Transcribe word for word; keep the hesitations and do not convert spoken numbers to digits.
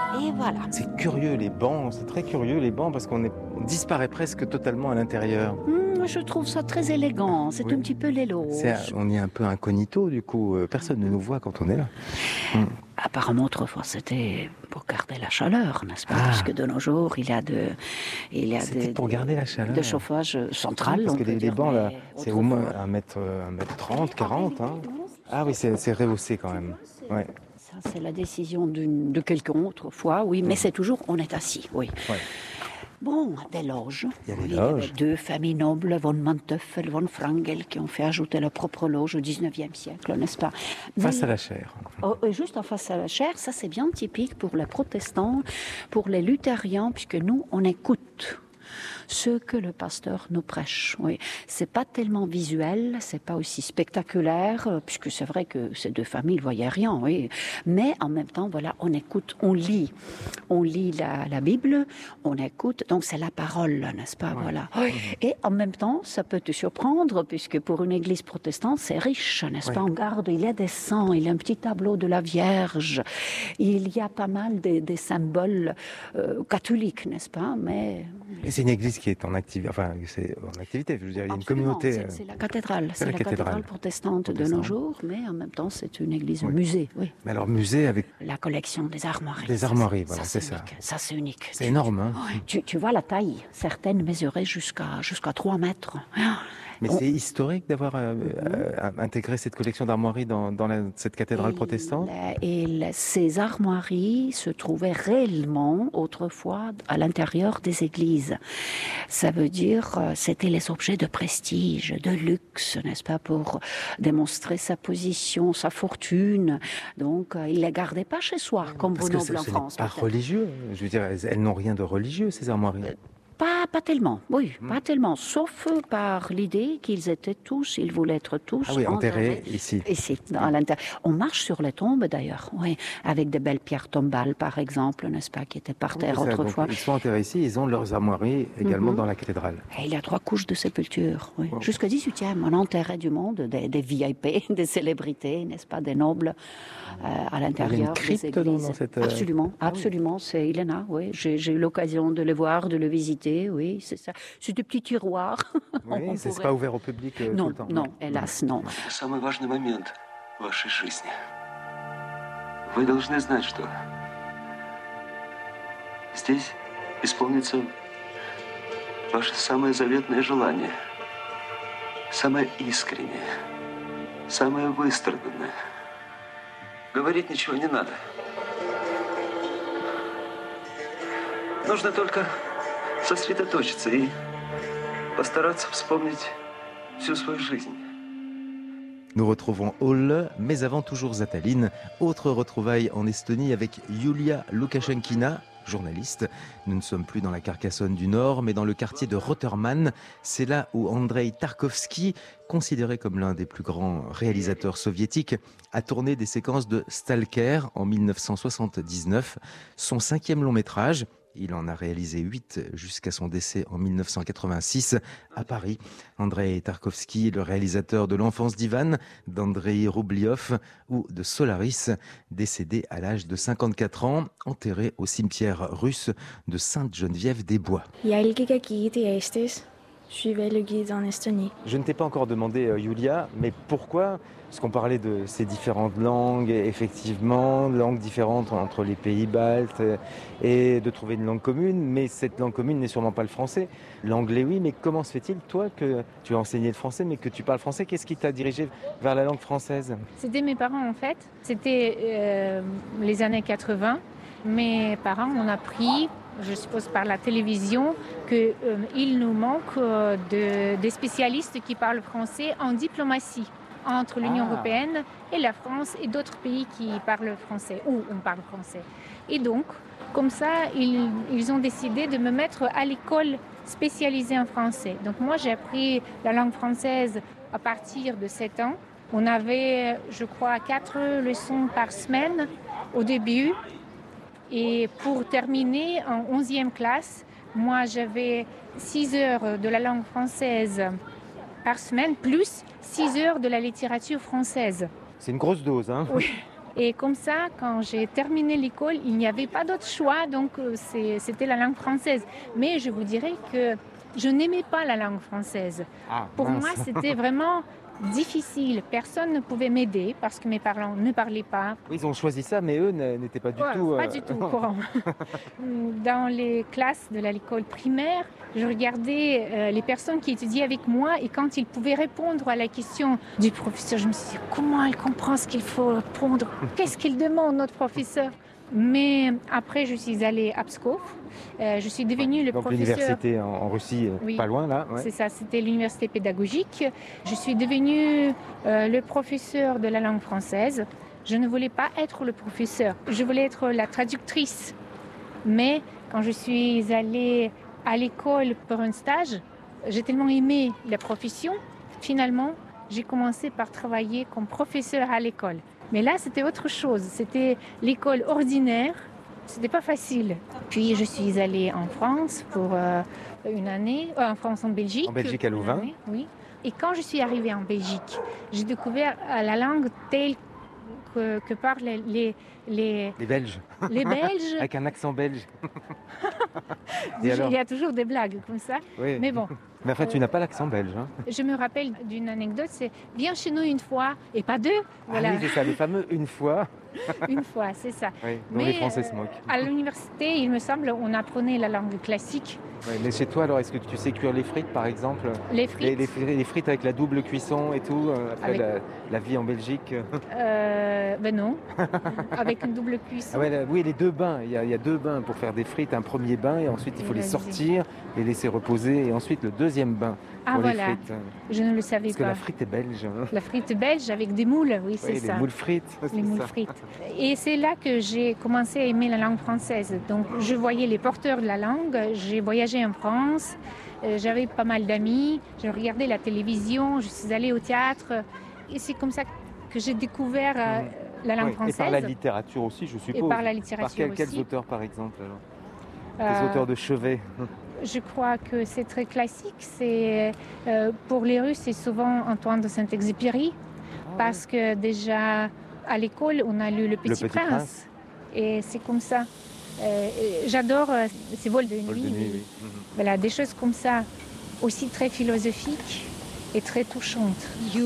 Et voilà. C'est curieux les bancs, c'est très curieux les bancs parce qu'on est, on disparaît presque totalement à l'intérieur. Mmh, je trouve ça très élégant, c'est Oui. un petit peu l'éloge. On est un peu incognito du coup, personne ne nous voit quand on est là. Mmh. Apparemment, autrefois, c'était pour garder la chaleur, n'est-ce pas? Ah. Puisque de nos jours, il y a de, il y a C'était de, pour garder la chaleur. de chauffage central. Oui, parce on que peut les, dire, les bancs là, mais c'est au moins un mètre, un mètre trente, quarante. Hein. Ah oui, c'est, c'est rehaussé quand même. Ouais. Ça, c'est la décision d'une, de quelqu'un autrefois, oui, mais Mmh. c'est toujours, on est assis, oui. Ouais. Bon, des loges. Il y a des Oui, loges. Il y avait deux familles nobles, von Manteuffel, von Wrangel, qui ont fait ajouter leur propre loge au dix-neuvième siècle, n'est-ce pas? Face Mais, à la chaire. oh, juste en face à la chaire, ça c'est bien typique pour les protestants, pour les luthériens, puisque nous, on écoute ce que le pasteur nous prêche. Oui, c'est pas tellement visuel, c'est pas aussi spectaculaire, puisque c'est vrai que ces deux familles ne voyaient rien, oui. Mais en même temps, voilà, on écoute, on lit, on lit la, la Bible, on écoute, donc c'est la parole, n'est-ce pas, ouais. Voilà. Oui. Et en même temps, ça peut te surprendre, puisque pour une église protestante, c'est riche, n'est-ce oui. pas, on garde, il y a des saints, il y a un petit tableau de la Vierge, il y a pas mal des, des symboles euh, catholiques, n'est-ce pas, mais... Et c'est une église qui est en activité, enfin, c'est en activité, je veux dire, il y a une communauté. C'est, c'est la cathédrale, c'est, c'est la, la cathédrale, cathédrale protestante, protestante de nos jours, mais en même temps, c'est une église oui. musée, oui. Mais alors, musée avec... La collection des armoiries. Des armoiries, ça, voilà, ça, c'est, c'est ça. Ça, c'est unique. C'est énorme, hein. Oui. Tu, tu vois la taille, certaines mesuraient jusqu'à, jusqu'à trois mètres. Mais on... c'est historique d'avoir euh, euh, intégré cette collection d'armoiries dans, dans la, cette cathédrale et protestante. la, Et la, ces armoiries se trouvaient réellement autrefois à l'intérieur des églises. Ça veut dire euh, c'était les objets de prestige, de luxe, n'est-ce pas, pour démontrer sa position, sa fortune. Donc euh, il les gardait pas chez soi comme vos nobles en France. Pas peut-être. Religieux. Je veux dire, elles, elles n'ont rien de religieux ces armoiries. Euh, Pas, pas tellement, oui, mmh. pas tellement, sauf par l'idée qu'ils étaient tous, ils voulaient être tous ah oui, enterrés ici. Ici, dans l'intérieur. On marche sur les tombes d'ailleurs, oui, avec des belles pierres tombales par exemple, n'est-ce pas, qui étaient par terre oui, autrefois. Donc, ils sont enterrés ici, ils ont leurs armoiries également mmh. dans la cathédrale. Et il y a trois couches de sépulture, oui. Wow. Jusqu'au dix-huitième, on enterrait du monde, des, des V I P, des célébrités, n'est-ce pas, des nobles euh, à l'intérieur. Il y a une crypte des dans, dans cette... Absolument, absolument, ah, oui. C'est Iléna, oui. J'ai, j'ai eu l'occasion de le voir, de le visiter. Oui, c'est ça. C'est des petits tiroirs. Oui, c'est pourrait... pas ouvert au public euh, non, tout le temps. Non, non, hélas, non. Самый важный момент в вашей жизни. Вы должны знать, что здесь исполнится ваше самое заветное желание, самое искреннее, самое выстраданное. Говорить ничего не надо. Нужно только сосредоточиться и постараться вспомнить всю свою жизнь. Nous retrouvons Olle, mais avant toujours Zataline. Autre retrouvaille en Estonie avec Yulia Lukashenkina, journaliste. Nous ne sommes plus dans la Carcassonne du Nord, mais dans le quartier de Rotermann. C'est là où Andrei Tarkovsky, considéré comme l'un des plus grands réalisateurs soviétiques, a tourné des séquences de Stalker en dix-neuf cent soixante-dix-neuf, son cinquième long métrage. Il en a réalisé huit jusqu'à son décès en dix-neuf cent quatre-vingt-six à Paris. Andrei Tarkovsky, le réalisateur de L'enfance d'Ivan, d'Andrei Roubliov ou de Solaris, décédé à l'âge de cinquante-quatre ans, enterré au cimetière russe de Sainte-Geneviève-des-Bois. Suivez le guide en Estonie. Je ne t'ai pas encore demandé, Yulia, mais pourquoi, parce qu'on parlait de ces différentes langues, effectivement, langues différentes entre les pays baltes, et de trouver une langue commune, mais cette langue commune n'est sûrement pas le français. L'anglais, oui, mais comment se fait-il, toi, que tu as enseigné le français, mais que tu parles français, qu'est-ce qui t'a dirigé vers la langue française? C'était mes parents, en fait. C'était euh, les années quatre-vingts. Mes parents ont appris, je suppose par la télévision, qu'il euh, nous manque euh, de, des spécialistes qui parlent français en diplomatie entre l'Union ah. européenne et la France et d'autres pays qui parlent français, où on parle français. Et donc, comme ça, ils, ils ont décidé de me mettre à l'école spécialisée en français. Donc moi, j'ai appris la langue française à partir de sept ans. On avait, je crois, quatre leçons par semaine au début. Et pour terminer en onzième classe, moi j'avais six heures de la langue française par semaine, plus six heures de la littérature française. C'est une grosse dose, hein? Oui. Et comme ça, quand j'ai terminé l'école, il n'y avait pas d'autre choix, donc c'est, c'était la langue française. Mais je vous dirais que je n'aimais pas la langue française. Ah, Pour mince. moi, c'était vraiment difficile. Personne ne pouvait m'aider parce que mes parents ne parlaient pas. Oui, ils ont choisi ça, mais eux n'étaient pas du Ouais, tout... Pas euh, du tout au courant. Dans les classes de l'école primaire, je regardais euh, les personnes qui étudiaient avec moi et quand ils pouvaient répondre à la question du professeur, je me suis dit comment elle comprend ce qu'il faut répondre, qu'est-ce qu'il demande notre professeur. Mais après, je suis allée à Pskov. Euh, je suis devenue le Donc professeur. l'université en, en Russie, Oui. pas loin là. Ouais. C'est ça, c'était l'université pédagogique. Je suis devenue euh, le professeur de la langue française. Je ne voulais pas être le professeur, je voulais être la traductrice. Mais quand je suis allée à l'école pour un stage, j'ai tellement aimé la profession. Finalement, j'ai commencé par travailler comme professeur à l'école. Mais là, c'était autre chose. C'était l'école ordinaire. C'était pas facile. Puis, je suis allée en France pour euh, une année, euh, en France, en Belgique. En Belgique, à Louvain. Année, oui. Et quand je suis arrivée en Belgique, j'ai découvert euh, la langue telle que, que parlent les, les, les, Les Belges, les Belges. avec un accent belge. Il Et alors y a toujours des blagues comme ça. Oui. Mais bon, Mais en fait, tu n'as pas l'accent belge. Hein. je me rappelle d'une anecdote, c'est viens chez nous une fois et pas deux. Voilà, Ah oui, c'est ça, les fameux une fois. une fois, c'est ça. Oui, dont Mais, les Français euh, se moquent. À l'université, il me semble, on apprenait la langue classique. Ouais, mais chez toi, alors, est-ce que tu sais cuire les frites, par exemple? Les les, frites, les fri- les frites avec la double cuisson et tout, euh, après Avec- la, la vie en Belgique. euh, ben non, avec une double cuisson. Ah ouais, là, oui, les deux bains. Il y, a, il y a deux bains pour faire des frites. Un premier bain et ensuite il faut les Vas-y. sortir, les laisser reposer. Et ensuite le deuxième bain Ah pour les voilà, frites. je ne le savais Parce que pas. la frite est belge. Hein. La frite belge avec des moules, oui, c'est Oui, ça. les moules frites. Les c'est moules ça. frites. Et c'est là que j'ai commencé à aimer la langue française. Donc, je voyais les porteurs de la langue. J'ai voyagé en France. euh, J'avais pas mal d'amis. Je regardais la télévision. Je suis allée au théâtre. Et c'est comme ça que j'ai découvert euh, la langue Oui, française. et par la littérature aussi, je suppose. Et par la Par littérature quel- quels aussi. auteurs, par exemple alors Euh, Les auteurs de chevet. Je crois que c'est très classique. C'est, euh, pour les Russes, c'est souvent Antoine de Saint-Exupéry. Parce que déjà, à l'école, on a lu Le Petit, Petit Prince. Prince. Et c'est comme ça. Euh, et j'adore euh, ces vols de nuit. Vol de nuit, oui. oui. Mhm. Voilà, des choses comme ça, aussi très philosophiques et très touchantes.